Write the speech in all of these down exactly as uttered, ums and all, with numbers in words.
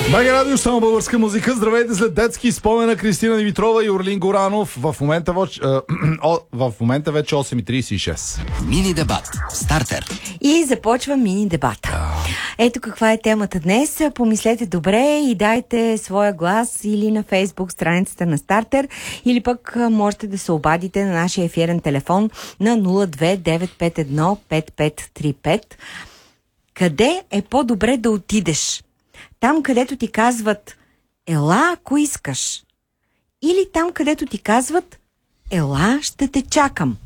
Бага радио, само българска музика. Здравейте след детски спомена Кристина Димитрова и Орлин Горанов. В момента, въч, е, в момента вече осем и трийсет и шест. Мини дебат. Стартер. И започва мини дебат. Ето каква е темата днес. Помислете добре и дайте своя глас или на Фейсбук страницата на Стартер, или пък можете да се обадите на нашия ефирен телефон на нула две девет пет едно пет пет три пет. Къде е по-добре да отидеш? Там, където ти казват ела, ако искаш. Или там, където ти казват ела, ще те чакам.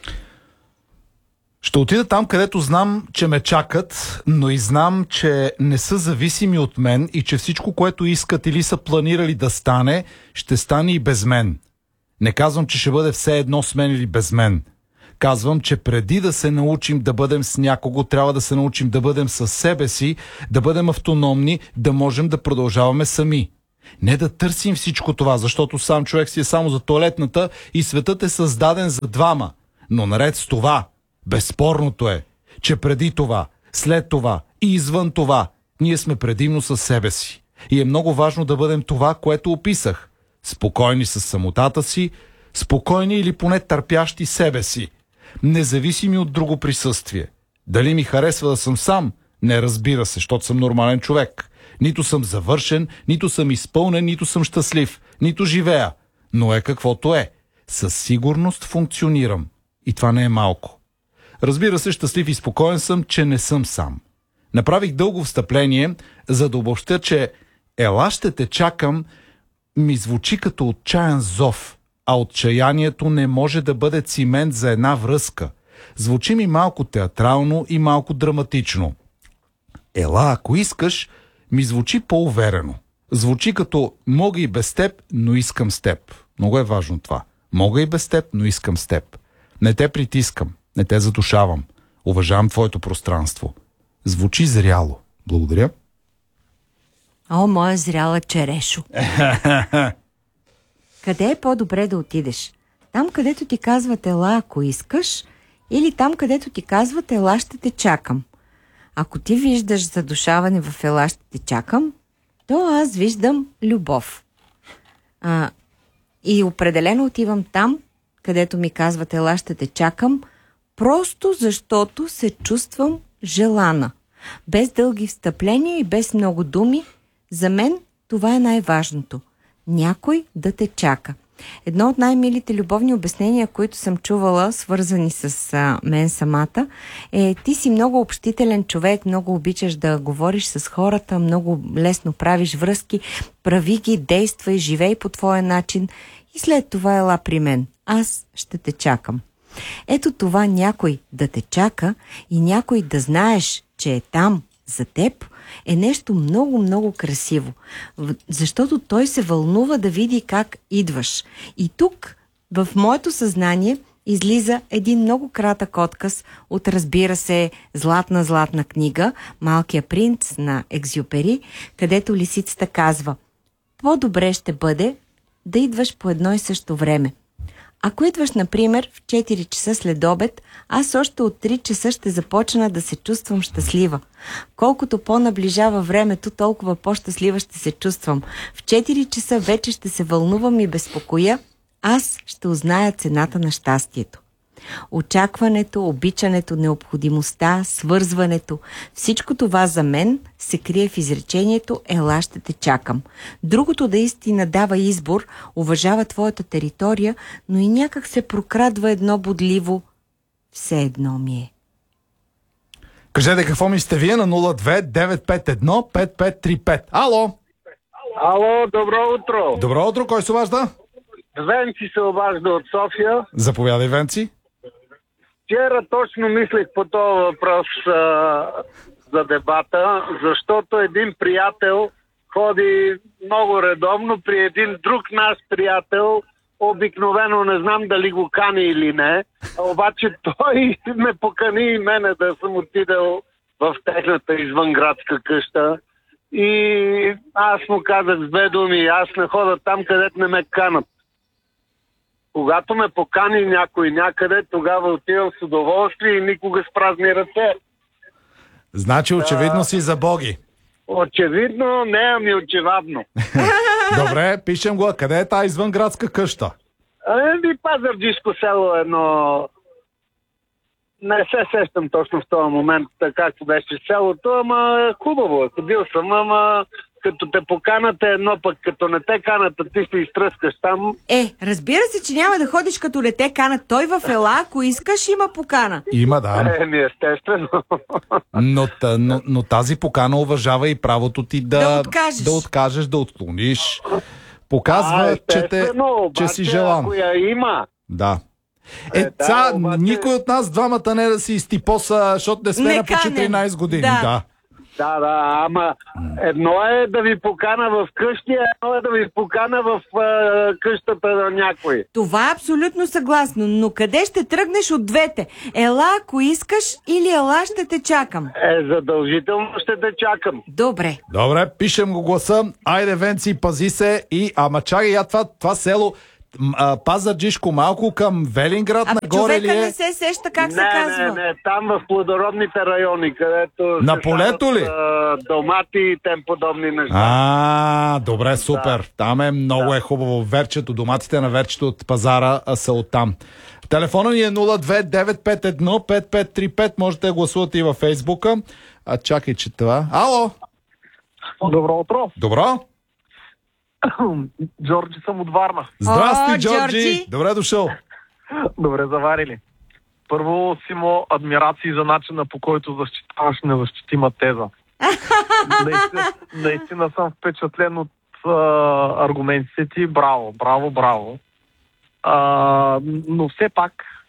Ще отида там, където знам, че ме чакат, но и знам, че не са зависими от мен и че всичко, което искат или са планирали да стане, ще стане и без мен. Не казвам, че ще бъде все едно с мен или без мен. Казвам, че преди да се научим да бъдем с някого, трябва да се научим да бъдем със себе си, да бъдем автономни, да можем да продължаваме сами. Не да търсим всичко това, защото сам човек си е само за тоалетната и светът е създаден за двама. Но наред с това, безспорното е, че преди това, след това и извън това, ние сме предимно със себе си. И е много важно да бъдем това, което описах. Спокойни с самотата си, спокойни или поне търпящи себе си. Независими от друго присъствие. Дали ми харесва да съм сам? Не, разбира се, защото съм нормален човек. Нито съм завършен, нито съм изпълнен, нито съм щастлив, нито живея. Но е каквото е. Със сигурност функционирам. И това не е малко. Разбира се, щастлив и спокоен съм, че не съм сам. Направих дълго встъпление, за да обобщя, че ела ще те чакам ми звучи като отчаян зов. А отчаянието не може да бъде цимент за една връзка. Звучи ми малко театрално и малко драматично. Ела, ако искаш, ми звучи по-уверено. Звучи като мога и без теб, но искам с теб. Много е важно това. Мога и без теб, но искам с теб. Не те притискам, не те задушавам. Уважавам твоето пространство. Звучи зряло. Благодаря. О, моя зряла черешо. Къде е по-добре да отидеш? Там, където ти казват ела, ако искаш, или там, където ти казват ела, ще те чакам? Ако ти виждаш задушаване в ела, ще те чакам, то аз виждам любов. А, и определено отивам там, където ми казват ела, ще те чакам, просто защото се чувствам желана. Без дълги встъпления и без много думи, за мен това е най-важното. Някой да те чака. Едно от най-милите любовни обяснения, които съм чувала, свързани с а, мен самата, е: ти си много общителен човек, много обичаш да говориш с хората, много лесно правиш връзки, прави ги, действай, живей по твоя начин и след това ела при мен. Аз ще те чакам. Ето това някой да те чака и някой да знаеш, че е там за теб, е нещо много-много красиво. Защото той се вълнува да види как идваш. И тук, в моето съзнание, излиза един много кратък отказ от, разбира се, златна-златна книга "Малкия принц" на Екзюпери, където лисицата казва: по-добре ще бъде да идваш по едно и също време. Ако идваш, например, в четири часа след обед, аз още от три часа ще започна да се чувствам щастлива. Колкото по-наближава времето, толкова по-щастлива ще се чувствам. В четири часа вече ще се вълнувам и безпокоя. Аз ще узная цената на щастието. Очакването, обичането, необходимостта, свързването, всичко това за мен се крие в изречението "ела, ще те чакам". Другото да истина дава избор, уважава твоята територия, но и някак се прокрадва едно бодливо "все едно ми е". Кажете какво мислите вие на нула две девет пет едно пет пет три пет. Ало! Ало, добро утро! Добро утро, кой се обажда? Венци се обажда от София. Заповядай, Венци. Вчера точно мислех по този въпрос а, за дебата, защото един приятел ходи много редовно при един друг наш приятел, обикновено не знам дали го кани или не, обаче той ме покани и мене да съм отидел в техната извънградска къща и аз му казах с две думи: аз не хода там, където не ме канат. Когато ме покани някой някъде, тогава отивам с удоволствие и никога с празни ръце. Значи очевидно си за боги. Очевидно, не, ами очевадно. Добре, пишем го. Къде е тази извънградска къща? Ами Пазарджишко село едно... Не се сещам точно в този момент, както беше селото, ама хубаво. Ходил съм, ама като те поканат е едно, пък като не те канат, а ти се изтръскаш там. Е, разбира се, че няма да ходиш като не те канат. Той в ела, ако искаш, има покана. Има, да. Еми, естествено. Но, но, но тази покана уважава и правото ти да, Да откажеш. да откажеш, да отклониш. Показва, А, че, те, обаче, че си желан. Ако я има. Да. Е, Е, да, ца, обаче... никой от нас двамата не да си изтипоса, защото не сме Не на по канем. четиринайсет години. Да. Да. Да, да, ама едно е да ви покана в къщи, а едно е да ви покана в е, къщата на някой. Това е абсолютно съгласно, но къде ще тръгнеш от двете? Ела, ако искаш, или ела, ще те чакам. Е, задължително ще те чакам. Добре. Добре, пишем го гласа. Айде, Венци, пази се. И, ама чакай, я това, това село а, Пазарджишко малко към Велинград Ами нагоре ли човека е? не се сеща как не, се казва. не, не, там в плодородните райони, където На се полето садат, ли? а, домати и тем подобни неща. А, добре, супер. Да. Там е много Да. е хубаво. Верчето, доматите на Верчето от пазара а, са оттам. Телефона ни е нула две девет пет едно пет пет три пет. Можете да гласувате и във Фейсбука. А чакай, че това... Ало! Добро утро. Добро? Джорджи съм от Варна. Здрасти, О, Джорджи! Джорджи! Добре дошъл. Добре заварили. Първо, Симо, адмирации за начина, по който защитаваш незащитима теза. наистина, наистина съм впечатлен от а, аргументите ти. Браво, браво, браво. А, но все пак,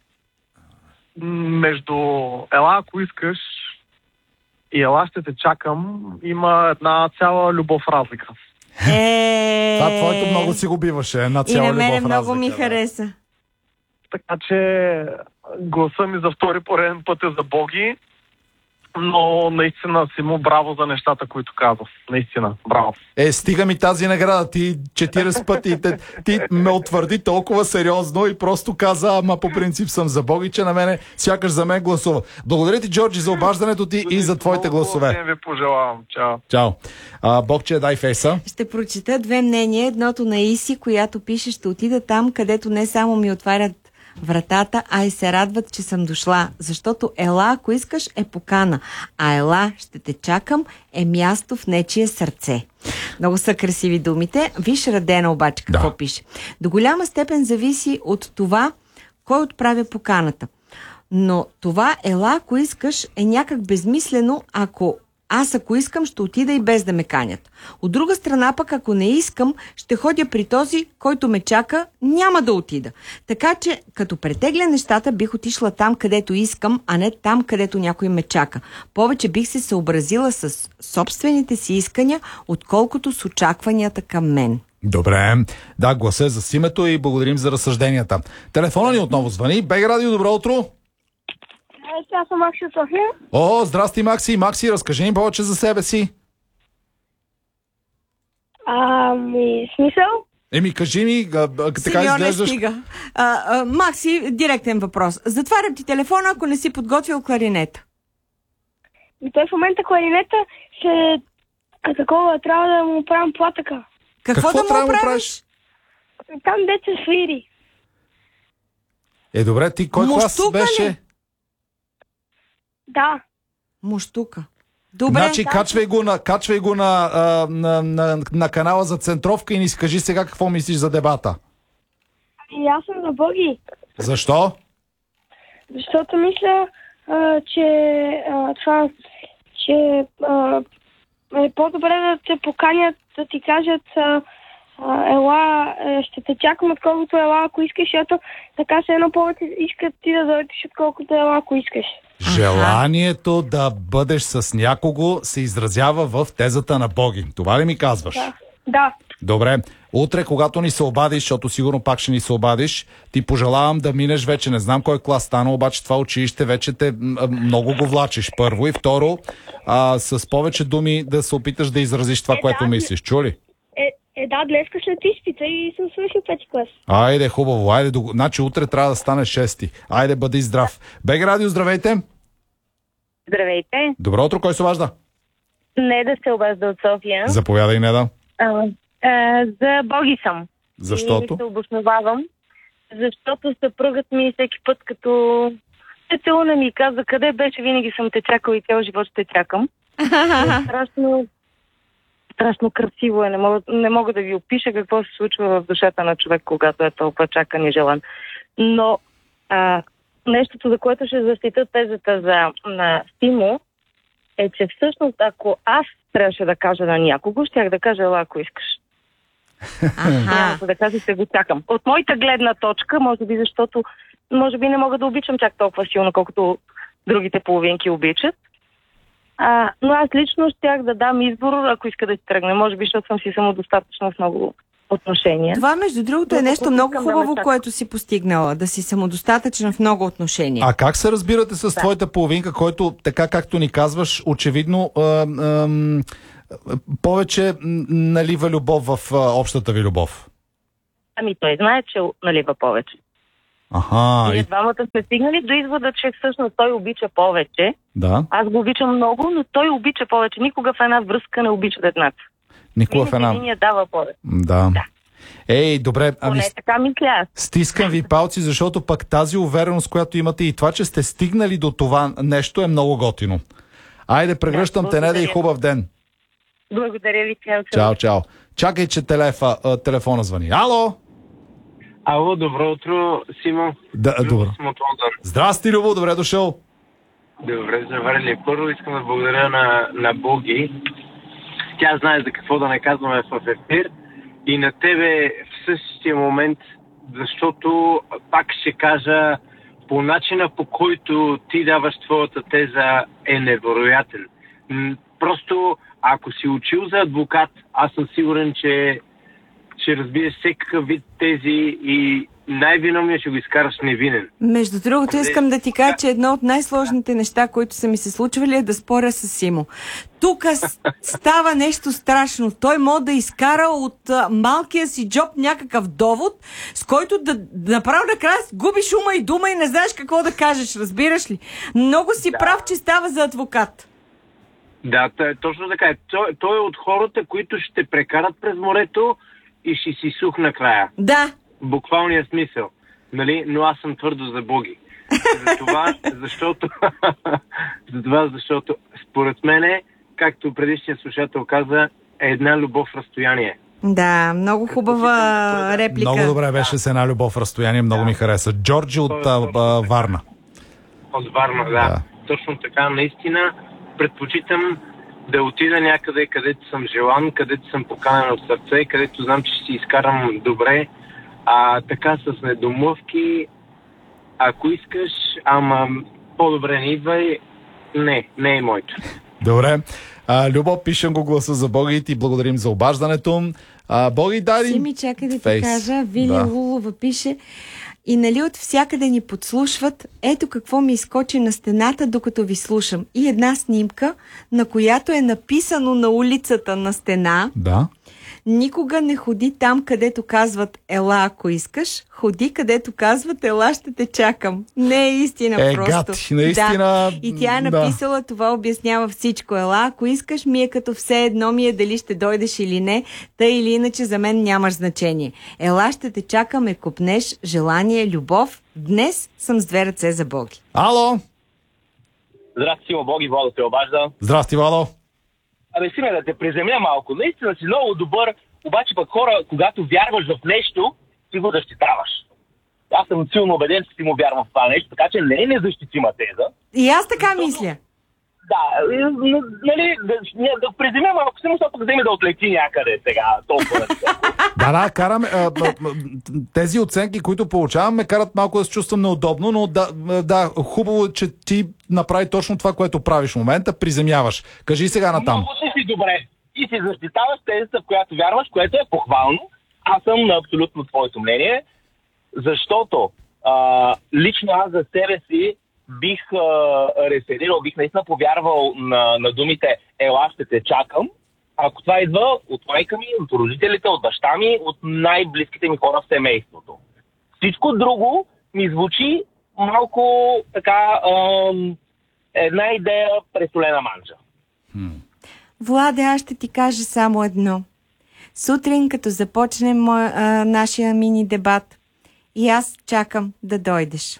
между ела, ако искаш, и ела, ще те чакам, има една цяла любов разлика. Е... Това твоето много си го биваше. Една И цяла на мене любов много разлика, ми да. хареса. Така че гласа ми за втори пореден път е за Боги, но наистина си му браво за нещата, които казах. Наистина, браво. Е, стига ми тази награда. Ти четирийсет пъти те, ти ме утвърди толкова сериозно и просто каза, ама по принцип съм за Боги, че на мене сякаш за мен гласува. Благодаря ти, Джорджи, за обаждането ти и за твоите Много гласове. ден ви пожелавам. Чао. Чао. А, Богче, дай фейса. Ще прочита две мнения. Едното на Иси, която пише: ще отида там, където не само ми отварят вратата, а и се радват, че съм дошла. Защото ела, ако искаш, е покана. А ела, ще те чакам, е място в нечие сърце. Много са красиви думите. Виж Радена обаче какво Да. пише. До голяма степен зависи от това, кой отправя поканата. Но това ела, ако искаш, е някак безмислено, ако аз, ако искам, ще отида и без да ме канят. От друга страна пък, ако не искам, ще ходя при този, който ме чака, няма да отида. Така че, като претегля нещата, бих отишла там, където искам, а не там, където някой ме чака. Повече бих се съобразила с собствените си искания, отколкото с очакванията към мен. Добре. Да, гласа е за Симето и благодарим за разсъжденията. Телефона ни отново звъни. Бег Радио, добро утро. Аз съм Макси от София. О, здрасти, Макси. Макси, разкажи ни повече за себе си. Ами, смисъл? Еми, кажи ми, а, а, така Сега не изглеждаш... стига. А, а, Макси, директен въпрос. Затварям ти телефона, ако не си подготвил кларинета. И той в момента кларинета се... А такова, трябва да му правим платъка. Какво, Какво да му трябва да му правиш? Там деца свири. Е, добре, ти кой клас Мущука ли? беше? Да. Мущука. Добре. Значи, качвай го, на, качвай го на, а, на, на, на канала за Центровка и ни скажи сега какво мислиш за дебата. И аз съм за Боги. Защо? Защото мисля, а, че а, това... че а, е по-добре да те поканят, да ти кажат а, а, ела, е, ще те чакам, отколкото ела, ако искаш, защото така се едно повече искат ти да дойдеш, отколкото ела, ако искаш. Желанието да бъдеш с някого се изразява в тезата на Боги. Това ли ми казваш? Да. Да. Добре. Утре, когато ни се обадиш, защото сигурно пак ще ни се обадиш, ти пожелавам да минеш вече, не знам кой клас стана, обаче това училище вече те м- много го влачиш. Първо и второ, а, с повече думи да се опиташ да изразиш това, Е, което да, мислиш. Чули? Е, е да, днеска след изпита и съм свършил пети клас. Айде, хубаво. Айде, до... значи утре трябва да стане шести. Айде, бъди здрав. Бег Радио, здравейте. Здравейте, Добро утро, кой се обажда? Не да се обажда от София. Заповядай, Неда. А, а, за Боги съм. Защото? И се обосновавам. Защото съпругът ми всеки път, като се целуна ми и каза, къде беше, винаги съм те чакала и цял живот ще те чакам. Страшно, страшно красиво е. Не мога, не мога да ви опиша какво се случва в душата на човек, когато е толкова чакан и желан. Но а, нещото, за което ще защита тезата за на Симо, е, че всъщност, ако аз трябваше да кажа на някого, щях да кажа, ела, ако искаш. Няма да кажа, ще го чакам. От моята гледна точка, може би защото може би не мога да обичам чак толкова силно, колкото другите половинки обичат. А, но аз лично щях да дам избор, ако иска да си тръгне. Може би, защото съм си самодостатъчна в много отношения. Това, между другото, е нещо много хубаво, което си постигнала. Да си самодостатъчна в много отношения. А как се разбирате с да. твоята половинка, който, така както ни казваш, очевидно а, а, повече налива любов в а, общата ви любов? Ами той знае, че налива повече. Аха. Ние И... двамата сме стигнали до извода, че всъщност той обича повече. Да. Аз го обичам много, но той обича повече. Никога в една връзка не обича едната. Никога в една... Винаги дава повече. Да. да. Ей, добре, ами... Поне така мисля аз. Стискам ви палци, защото пък тази увереност, която имате и това, че сте стигнали до това нещо е много готино. Айде, прегръщам да, те, Неда, и хубав ден. Благодаря ви, чао, Чао, чао. Чакай, че телефа, телефона звъни. Ало! Ало, добро утро, Симо. Да, добро. Здрасти, Любо, добре дошъл. Добре, заварили. Първо искам да благодаря на, на Боги. Тя знае за какво да не казваме в ефир. И на тебе в същия момент, защото пак ще кажа, по начина по който ти даваш твоята теза е невероятен. Просто ако си учил за адвокат, аз съм сигурен, че ще разбиеш всекакъв вид тези и най-виновният ще го изкараш невинен. Между другото, искам да ти кажа, че едно от най-сложните неща, които са ми се случвали, е да споря с Симо. Тук става нещо страшно. Той може да изкара от а, малкия си джоб някакъв довод, с който да, да направо накрая губиш ума и дума и не знаеш какво да кажеш, разбираш ли? Много си да. Прав, че става за адвокат. Да, точно така. Той, той е от хората, които ще прекарат през морето и ще си сух накрая. Да. Буквалния смисъл. Нали? Но аз съм твърдо за Боги. За това, защото за това, защото според мене, както предишният слушател каза, е една любов в разстояние. Да, много хубава реплика. Много добре беше с една любов в разстояние, много да. Ми хареса. Джорджи от а, а, Варна. От Варна, да. да. Точно така, наистина предпочитам да отида някъде, където съм желан, където съм поканен от сърце, където знам, че ще си изкарам добре. А така с недомлъвки, ако искаш, ама по-добре не идвай, не, не е моето. Добре. А, Любо, пишем го гласа за Боги и ти благодарим за обаждането. А, Боги, дай... Сими, чакай да ти кажа. Вили да. Лулова пише: и нали от всякъде ни подслушват, ето какво ми изкочи на стената, докато ви слушам. И една снимка, на която е написано на улицата на стена. Да. Никога не ходи там, където казват ела, ако искаш. Ходи, където казват ела, ще те чакам. Не е истина е, просто. Гад, наистина... Да. И тя е написала, да. Това обяснява всичко. Ела, ако искаш, ми е като все едно ми е дали ще дойдеш или не, тъй или иначе за мен нямаш значение. Ела, ще те чакам е копнеш, желание, любов. Днес съм с две ръце за Боги. Ало! Здрасти, Симо, Боги, Владо се обажда. Здрасти, Владо. Абе, Симе, да те приземля малко. Наистина си много добър, обаче пък хора, когато вярваш в нещо, ти го защитаваш. Аз съм силно убеден, че ти му вярвам в това нещо, така че не е незащитима теза. И аз така защото... мисля. Да, нали, да, да приземя малко, Симо, защото вземе да отлети някъде сега, толкова. Да, да, караме. А, тези оценки, които получавам, ме карат малко да се чувствам неудобно, но да, да, хубаво, че ти направи точно това, което правиш в момента, приземяваш. Кажи сега натам. Много си добре. И си защитаваш тезата, в която вярваш, което е похвално. Аз съм на абсолютно твоето мнение, защото а, лично аз за себе си бих а, реферирал, бих наистина повярвал на, на думите ела, ще те чакам, ако това идва от майка ми, от родителите, от баща ми, от най-близките ми хора в семейството. Всичко друго ми звучи малко така ам, една идея пресолена манджа. Хм. Владе, аз ще ти кажа само едно. Сутрин, като започнем моя, а, нашия мини-дебат, и аз чакам да дойдеш.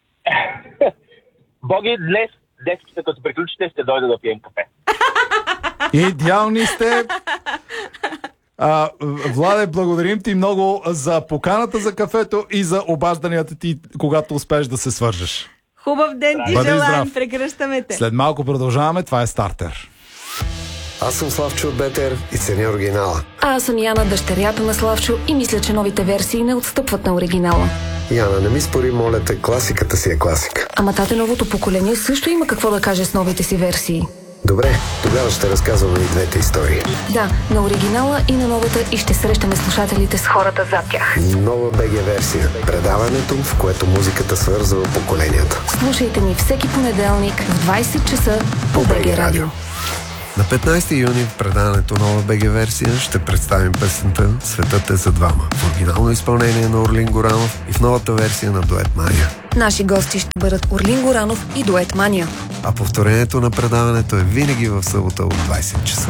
Боги, днес, днес, като приключите, ще дойда да пием кафе. Идеални сте! А, Владе, благодарим ти много за поканата за кафето и за обажданията ти, когато успееш да се свържеш. Хубав ден ти Бъди желаем, здрав. прегръщаме те. След малко продължаваме, това е Стартер. Аз съм Славчо от Бетер и ценя оригинала. А аз съм Яна, дъщерята на Славчо, и мисля, че новите версии не отстъпват на оригинала. Яна, не ми спори, моля те, класиката си е класика. Ама тате, новото поколение също има какво да каже с новите си версии. Добре, тогава ще разказваме и двете истории. Да, на оригинала и на новата, и ще срещаме слушателите с хората зад тях. Нова БГ версия. Предаването, в което музиката свързва поколенията. Слушайте ни всеки понеделник в двайсет часа по БГ Радио. На петнайсети юни в предаването Нова БГ версия ще представим песента "Светът е за двама" в оригинално изпълнение на Орлин Горанов и в новата версия на дует Мания. Наши гости ще бъдат Орлин Горанов и дует Мания. А повторението на предаването е винаги в събота от двайсет часа.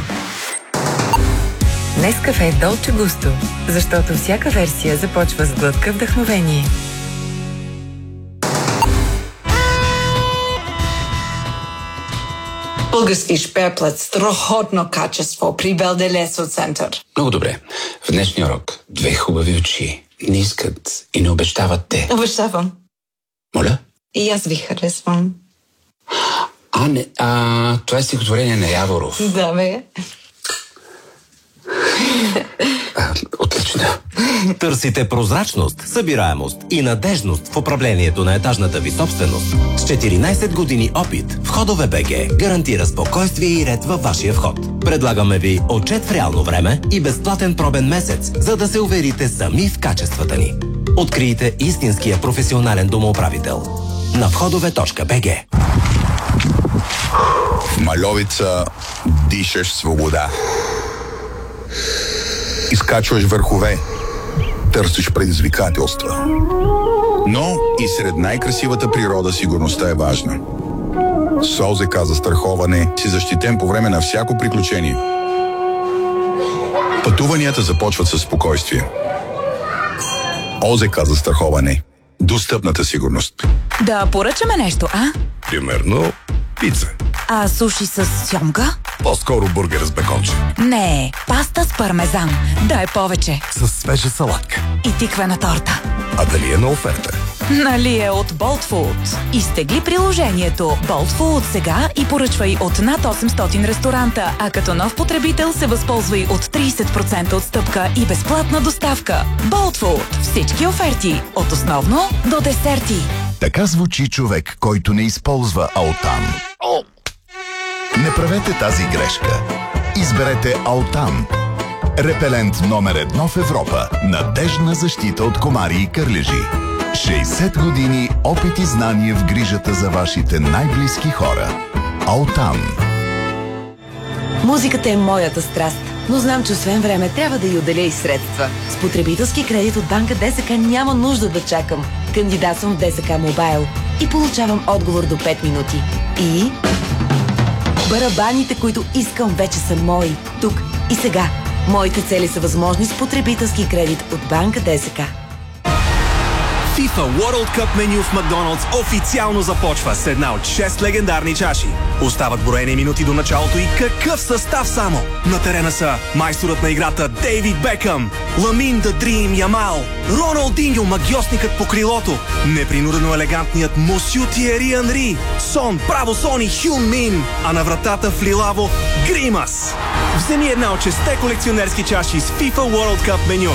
Нескафе Долче Густо, защото всяка версия започва с глътка вдъхновение. Български шперплет, страхотно качество при Белделесо център. Много добре. В днешния урок две хубави очи не искат и не обещават те. Обещавам. Моля? И аз ви харесвам. А, не, а, това е стихотворение на Яворов. Да, бе. А, отлично. Търсите прозрачност, събираемост и надежност в управлението на етажната ви собственост. С четиринайсет години опит Входове БГ гарантира спокойствие и ред във вашия вход. Предлагаме ви отчет в реално време и безплатен пробен месец, за да се уверите сами в качествата ни. Открийте истинския професионален домоуправител на входове точка бг. В Мальовица дишаш свобода. Изкачваш върхове, търсиш предизвикателства. Но и сред най-красивата природа сигурността е важна. С ОЗК за страховане си защитен по време на всяко приключение. Пътуванията започват със спокойствие. ОЗК за страховане. Достъпната сигурност. Да поръчаме нещо, а? Примерно пица. А суши с сьомга? По-скоро бургер с беконче. Не, паста с пармезан. Дай повече. С свежа салатка. И тиквена торта. А дали е на оферта? Нали е от Bolt Food. Изтегли приложението Bolt Food сега и поръчвай от над осемстотин ресторанта, а като нов потребител се възползвай от трийсет процента отстъпка и безплатна доставка. Bolt Food. Всички оферти. От основно до десерти. Така звучи човек, който не използва Алтан. Не правете тази грешка. Изберете Алтан. Репелент номер едно в Европа. Надеждна защита от комари и кърлежи. шейсет години опит и знание в грижата за вашите най-близки хора. Алтан. Музиката е моята страст, но знам, че освен време трябва да й отделя и средства. С потребителски кредит от банка ДСК няма нужда да чакам. Кандидатствам в ДСК Мобайл и получавам отговор до пет минути. И барабаните, които искам, вече са мои. Тук и сега. Моите цели са възможни с потребителски кредит от банка ДСК. FIFA World Cup меню в Макдоналдс официално започва с една от шест легендарни чаши. Остават броени минути до началото и какъв състав само! На терена са майсторът на играта Дейвид Бекъм, Ламин да Дрим Ямал, Роналдиньо, магиосникът по крилото, непринудено елегантният Мусю Тиери Анри, Сон, Браво Сон и Хюн Мин, а на вратата в лилаво Гримас. Вземи една от шесте колекционерски чаши с FIFA World Cup меню.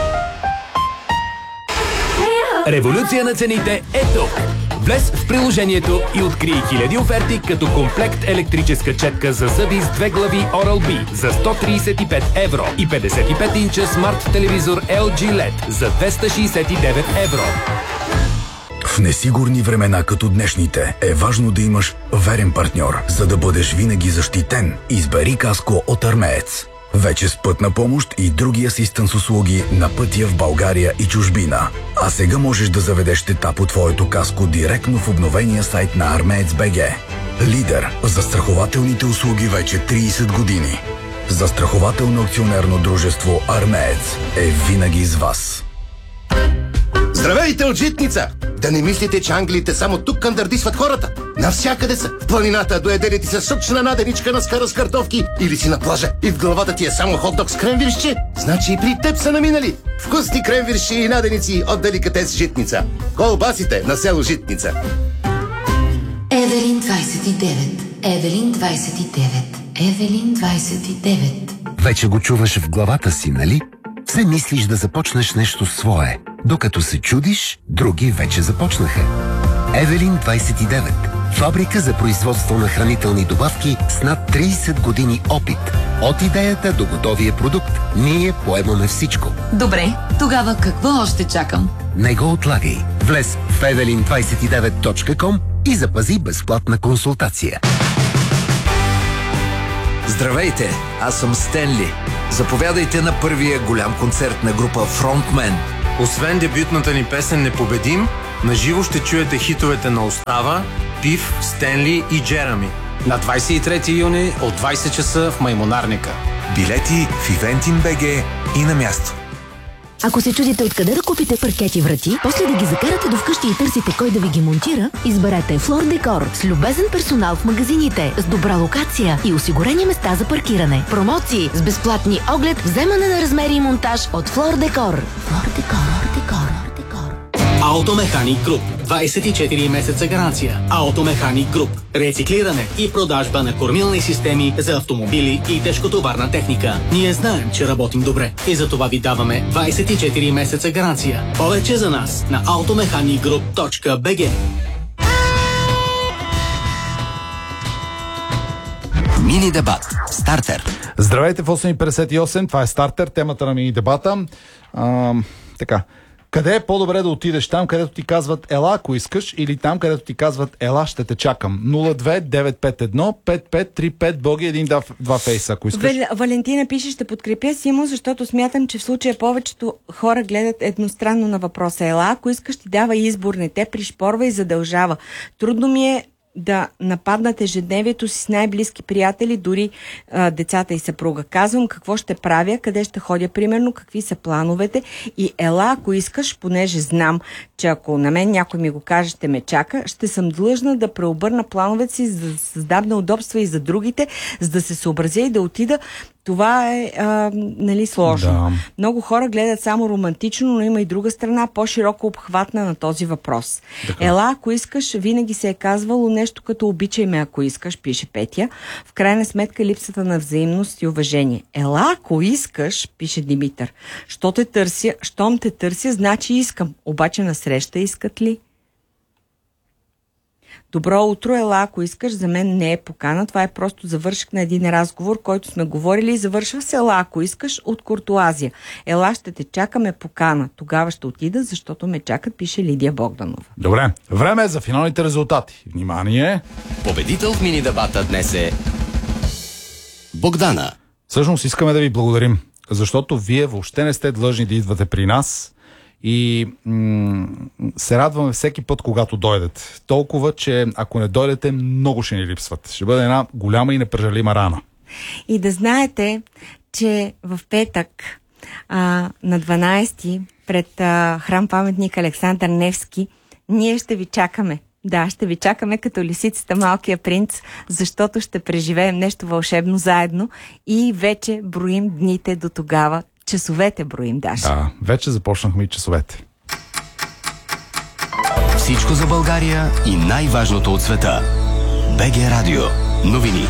Революция на цените е тук! Влез в приложението и открий хиляди оферти като комплект електрическа четка за зъби с две глави Oral-B за сто трийсет и пет евро и петдесет и пет инча смарт телевизор Ел Джи Лед за двеста шейсет и девет евро. В несигурни времена като днешните е важно да имаш верен партньор, за да бъдеш винаги защитен. Избери Каско от Армеец. Вече с пътна помощ и други асистенс услуги на пътя в България и чужбина. А сега можеш да заведеш тета по твоето Каско директно в обновения сайт на Армеец БГ. Лидер в застрахователните услуги вече трийсет години. Застрахователно акционерно дружество Армеец е винаги с вас. Здравейте от Житница! Да не мислите, че англиите само тук кандардисват хората. Навсякъде са. В планината доедели ти се сочна наденичка на скара с картофки или си на плажа и в главата ти е само хот-дог с кремвиршче. Значи и при теб са наминали. Вкусни кремвирши и наденици от деликатес Житница. Колбасите на село Житница. Евелин двайсет и девет. Евелин двайсет и девет. Евелин двайсет и девет. Вече го чуваш в главата си, нали? Все мислиш да започнеш нещо свое. Докато се чудиш, други вече започнаха. Евелин двайсет и девет. Фабрика за производство на хранителни добавки с над трийсет години опит. От идеята до готовия продукт, ние поемаме всичко. Добре, тогава какво още чакам? Не го отлагай. Влез в евелин двайсет и девет точка ком и запази безплатна консултация. Здравейте, аз съм Стенли. Заповядайте на първия голям концерт на група Frontman. Освен дебютната ни песен «Непобедим», наживо ще чуете хитовете на Остава, Пив, Стенли и Джерами. На двайсет и трети юни от двайсет часа в Маймонарника. Билети в Ивентин БГ и на място. Ако се чудите откъде да купите паркети врати, после да ги закарате до вкъщи и търсите кой да ви ги монтира, изберете Флор Декор с любезен персонал в магазините, с добра локация и осигурени места за паркиране. Промоции с безплатни оглед, вземане на размери и монтаж от Флор Декор. Флор Декор, Декор. Автомеханик Груп. двайсет и четири месеца гаранция. Автомеханик Груп. Рециклиране и продажба на кормилни системи за автомобили и тежкотоварна техника. Ние знаем, че работим добре и за това ви даваме двайсет и четири месеца гаранция. Повече за нас на automechanic group точка би джи. Мини дебат. Стартер. Здравейте в осем и петдесет и осем. Това е Стартер, темата на мини дебата. А, така. Къде е по-добре да отидеш? Там, където ти казват ела, ако искаш, или там, където ти казват ела, ще те чакам. нула две девет пет едно пет пет три пет Боги, един два фейса, ако искаш. Вал, Валентина пише, ще подкрепя Симо, защото смятам, че в случая повечето хора гледат едностранно на въпроса. Ела, ако искаш, ти дава избор, не те пришпорва и задължава. Трудно ми е да нападнат ежедневието си с най-близки приятели, дори а, децата и съпруга. Казвам какво ще правя, къде ще ходя, примерно, какви са плановете и ела, ако искаш, понеже знам, че ако на мен някой ми го каже, ще ме чака, ще съм длъжна да преобърна плановете си, за да създам неудобства и за другите, за да се съобразя и да отида. Това е а, нали, сложно. Да. Много хора гледат само романтично, но има и друга страна, по-широко обхватна на този въпрос. Така. Ела, ако искаш, винаги се е казвало нещо като обичай ме, ако искаш, пише Петя. В крайна сметка липсата на взаимност и уважение. Ела, ако искаш, пише Димитър. Що те търся, щом те търся, значи искам. Обаче на среща искат ли? Добро утро, ела, ако искаш, за мен не е покана. Това е просто завършък на един разговор, който сме говорили и завършва с ела, ако искаш, от куртуазия. Ела, ще те чакаме покана. Тогава ще отида, защото ме чакат, пише Лидия Богданова. Добре, време е за финалните резултати. Внимание! Победител в мини дебата днес е Богдана. Всъщност искаме да ви благодарим, защото вие въобще не сте длъжни да идвате при нас. И м- се радваме всеки път, когато дойдете. Толкова, че ако не дойдете, много ще ни липсват. Ще бъде една голяма и непрежалима рана. И да знаете, че в петък а, на дванайсети пред а, храм паметник Александър Невски ние ще ви чакаме. Да, ще ви чакаме като лисицата Малкия принц, защото ще преживеем нещо вълшебно заедно и вече броим дните до тогава. Часовете броим, даже. Да, вече започнахме и часовете. Всичко за България и най-важното от света. БГ Радио. Новини.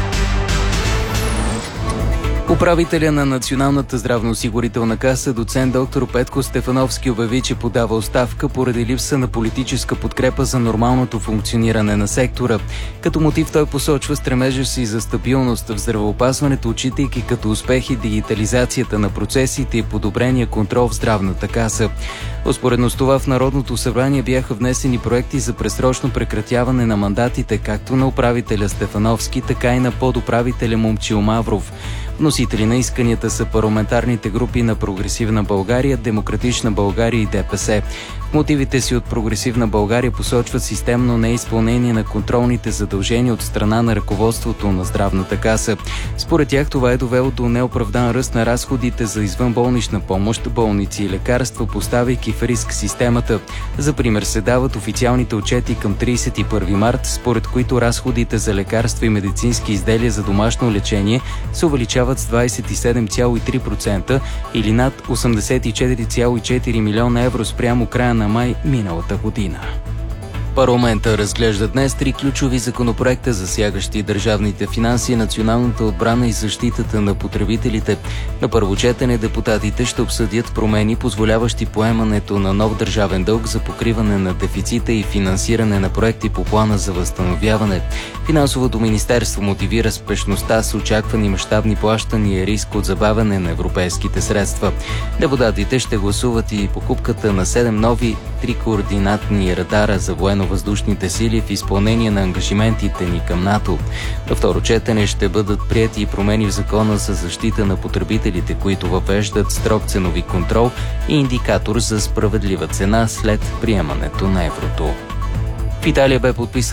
Управителя на Националната здравноосигурителна каса, доцент доктор Петко Стефановски, обяви, че подава оставка поради липса на политическа подкрепа за нормалното функциониране на сектора. Като мотив той посочва стремежа си за стабилност в здравеопазването, отчитайки като успехи дигитализацията на процесите и подобрения контрол в здравната каса. Успоредно с това в Народното събрание бяха внесени проекти за предсрочно прекратяване на мандатите както на управителя Стефановски, така и на подуправителя Момчил Мавров. Носители на исканията са парламентарните групи на Прогресивна България, Демократична България и ДПС. В мотивите си от Прогресивна България посочват системно неизпълнение на контролните задължения от страна на ръководството на Здравната каса. Според тях това е довело до неоправдан ръст на разходите за извънболнична помощ, болници и лекарства, поставяйки в риск системата. За пример се дават официалните отчети към тридесет и първи март, според които разходите за лекарства и медицински изделия за домашно лечение се увеличават с двадесет и седем цяло и три процента или над осемдесет и четири цяло и четири милиона евро спрямо края на май миналата година. Парламента разглежда днес три ключови законопроекта, засягащи държавните финанси, националната отбрана и защитата на потребителите. На първо четене депутатите ще обсъдят промени, позволяващи поемането на нов държавен дълг за покриване на дефицита и финансиране на проекти по плана за възстановяване. Финансовото министерство мотивира спешността с очаквани мащабни плащания и риск от забавяне на европейските средства. Депутатите ще гласуват и покупката на седем нови трикоординатни радара за военно-въздушните сили в изпълнение на ангажиментите ни към НАТО. На второ четене ще бъдат приети и промени в Закона за защита на потребителите, които въвеждат строг ценови контрол и индикатор за справедлива цена след приемането на еврото. В Италия бе подписан